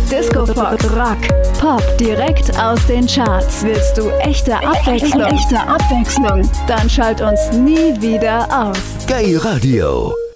Disco Fox, Rock, Pop direkt aus den Charts. Willst du echte Abwechslung? Dann schalt uns nie wieder aus. Gay Radio.